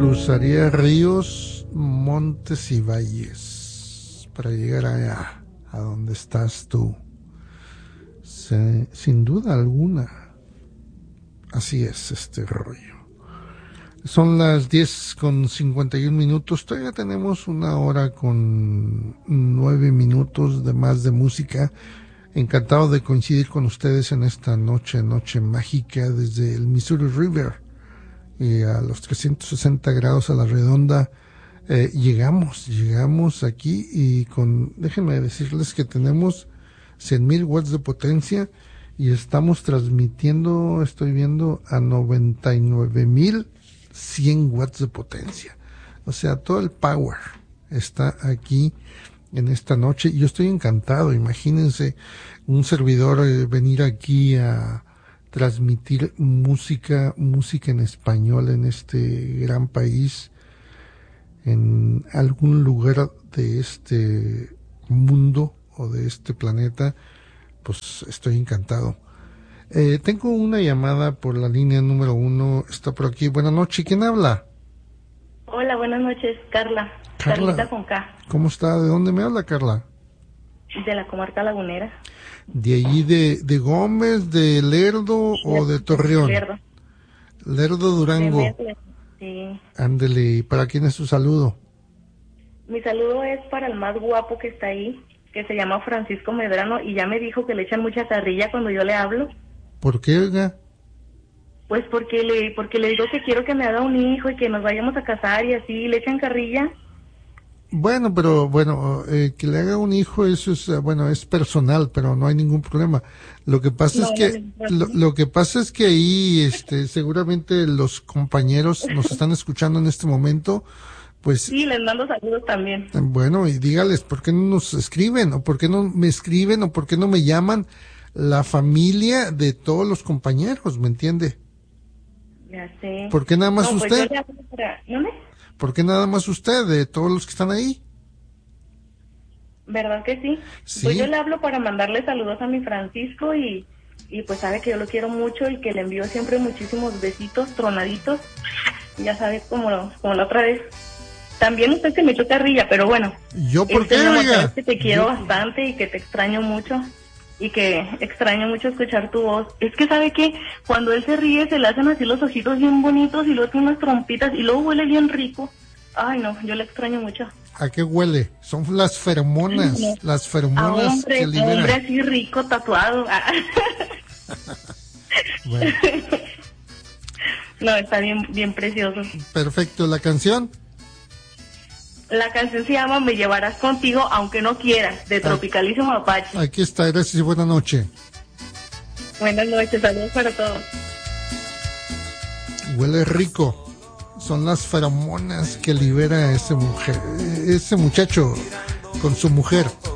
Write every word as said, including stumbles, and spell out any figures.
cruzaría ríos, montes y valles para llegar allá, a donde estás tú. Se, sin duda alguna, así es este rollo. Son las diez con cincuenta y un minutos, todavía tenemos una hora con nueve minutos de más de música. Encantado de coincidir con ustedes en esta noche, noche mágica desde el Missouri River y a los trescientos sesenta grados a la redonda. Eh, llegamos, llegamos aquí y con, déjenme decirles que tenemos cien mil watts de potencia y estamos transmitiendo, estoy viendo, a noventa y nueve mil cien watts de potencia. O sea, todo el power está aquí en esta noche. Yo estoy encantado. Imagínense un servidor eh, venir aquí a transmitir música, música en español en este gran país, en algún lugar de este mundo o de este planeta. Pues estoy encantado. Eh, tengo una llamada por la línea número uno, está por aquí. Buenas noches, ¿quién habla? Hola, buenas noches, Carla. Carla. Carlita con K. ¿Cómo está? ¿De dónde me habla, Carla? De la comarca lagunera. ¿De allí de, de Gómez, de Lerdo o de Torreón? Lerdo. Lerdo, Durango. De sí. Ándele, ¿y para quién es su saludo? Mi saludo es para el más guapo que está ahí, que se llama Francisco Medrano, y ya me dijo que le echan mucha carrilla cuando yo le hablo. ¿Por qué, oiga? Pues porque le porque le digo que quiero que me haga un hijo y que nos vayamos a casar y así, le echan carrilla. Bueno, pero bueno, eh, que le haga un hijo, eso es, eh, bueno, es personal, pero no hay ningún problema. Lo que pasa No, es que, no, lo, lo que pasa es que ahí, este, seguramente los compañeros nos están escuchando en este momento, pues. Sí, les mando saludos también. Bueno, y dígales, ¿por qué no nos escriben? ¿O por qué no me escriben? ¿O por qué no me llaman la familia de todos los compañeros? ¿Me entiende? Ya sé. ¿Por qué nada más no, pues usted? yo le hablo para... ¿No me? ¿Por qué nada más usted de todos los que están ahí? ¿Verdad que sí? Sí. Pues yo le hablo para mandarle saludos a mi Francisco y, y pues sabe que yo lo quiero mucho y que le envío siempre muchísimos besitos tronaditos. Y ya sabes, como, como la otra vez. También usted se me echó carrilla, pero bueno. ¿Yo por este, qué, mi amor, oiga? sabes que te quiero Yo- bastante y que te extraño mucho. Y que extraño mucho escuchar tu voz. Es que sabe que cuando él se ríe se le hacen así los ojitos bien bonitos y luego tiene unas trompitas y luego huele bien rico. Ay no, yo le extraño mucho. ¿A qué huele? Son las feromonas, No. las A feromonas hombre, que liberan. hombre así rico, tatuado. Ah. Bueno, No, está bien, bien precioso. perfecto, ¿la canción? La canción se llama Me llevarás contigo aunque no quieras, de Tropicalísimo Apache. Aquí está, gracias y buena noche. Buenas noches, saludos para todos. Huele rico. Son las feromonas que libera ese mujer, ese muchacho con su mujer.